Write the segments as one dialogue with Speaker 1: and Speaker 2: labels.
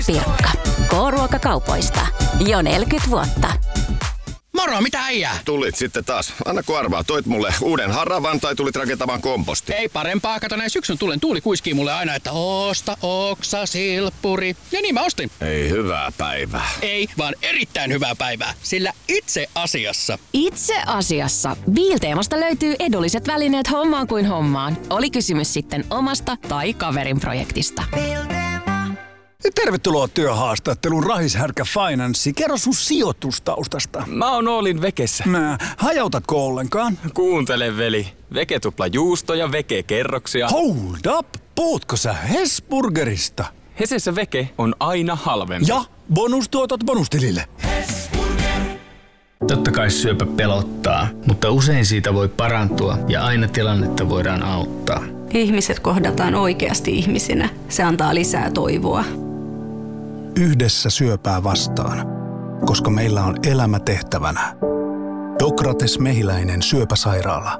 Speaker 1: Pirkka. K-ruokakaupoista. Jo 40 vuotta.
Speaker 2: Moro, mitä äijää?
Speaker 3: Tulit sitten taas. Anna kun arvaa, toit mulle uuden haravan tai tulit rakentamaan komposti?
Speaker 2: Ei parempaa, kato näin syksyn tulen. Tuuli kuiskii mulle aina, että osta oksa, silppuri. Ja niin mä ostin.
Speaker 3: Ei hyvää päivää.
Speaker 2: Ei, vaan erittäin hyvää päivää. Sillä itse asiassa
Speaker 1: Biilteemasta löytyy edulliset välineet hommaan kuin hommaan. Oli kysymys sitten omasta tai kaverin projektista.
Speaker 4: Tervetuloa työhaastatteluun Rahishärkä Finance. Kerro sun sijoitustaustasta.
Speaker 5: Mä oon Oolin Vekessä.
Speaker 4: Hajautatko ollenkaan?
Speaker 5: Kuuntele, veli. Veke tupla juustoja, Veke kerroksia.
Speaker 4: Hold up! Puhutko sä Hesburgerista?
Speaker 5: Hesessä Veke on aina halvempi.
Speaker 4: Ja bonustuotot bonustilille.
Speaker 6: Totta kai syöpä pelottaa, mutta usein siitä voi parantua ja aina tilannetta voidaan auttaa.
Speaker 7: Ihmiset kohdataan oikeasti ihmisinä. Se antaa lisää toivoa.
Speaker 8: Yhdessä syöpää vastaan, koska meillä on elämä tehtävänä. Dokrates Mehiläinen syöpäsairaala.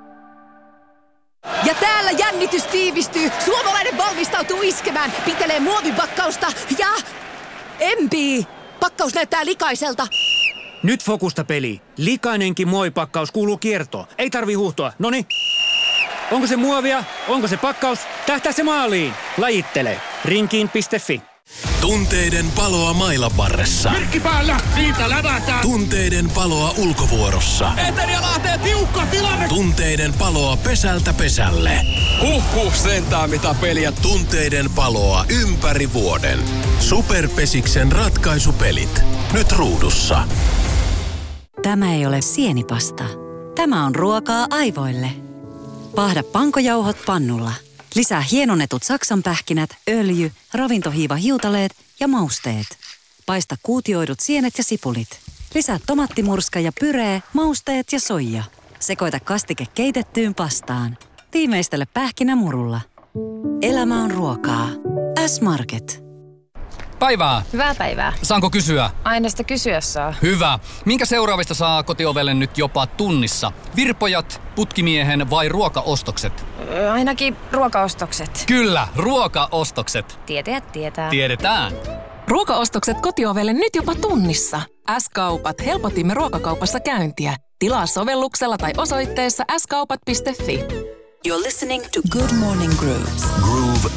Speaker 9: Ja täällä jännitys tiivistyy. Suomalainen valmistautuu iskemään. Pitelee muovipakkausta ja empii. Pakkaus näyttää likaiselta.
Speaker 10: Nyt fokusta peli. Likainenkin muovipakkaus kuuluu kiertoon. Ei tarvi huuhtoa. Noniin. Onko se muovia? Onko se pakkaus? Tähtää se maaliin. Lajittele. Rinkiin.fi.
Speaker 11: Tunteiden paloa mailaparressa.
Speaker 2: Merkki päällä, siitä lävätään.
Speaker 11: Tunteiden paloa ulkovuorossa.
Speaker 2: Eteria lähtee tiukka tilanne.
Speaker 11: Tunteiden paloa pesältä pesälle.
Speaker 5: Sentään mitä peliä.
Speaker 11: Tunteiden paloa ympäri vuoden. Superpesiksen ratkaisupelit. Nyt ruudussa.
Speaker 12: Tämä ei ole sienipasta. Tämä on ruokaa aivoille. Paahda pankojauhot pannulla. Lisää hienonnetut saksanpähkinät, öljy, ravintohiivahiutaleet ja mausteet. Paista kuutioidut sienet ja sipulit. Lisää tomattimurska ja pyree, mausteet ja soija. Sekoita kastike keitettyyn pastaan. Tiimeistele pähkinämurulla. Elämä on ruokaa. S-Market.
Speaker 13: Päivää.
Speaker 14: Hyvää päivää.
Speaker 13: Saanko kysyä?
Speaker 14: Aina sitä kysyä saa.
Speaker 13: Hyvä. Minkä seuraavista saa kotiovelle nyt jopa tunnissa? Virpojat, putkimiehen vai ruokaostokset?
Speaker 14: Ainakin ruokaostokset.
Speaker 13: Kyllä, ruokaostokset.
Speaker 14: Tietäjät tietää.
Speaker 13: Tiedetään.
Speaker 15: Ruokaostokset kotiovelle nyt jopa tunnissa. S-Kaupat. Helpotimme ruokakaupassa käyntiä. Tilaa sovelluksella tai osoitteessa skaupat.fi.
Speaker 12: You're listening to Good Morning Grooves.
Speaker 11: Groove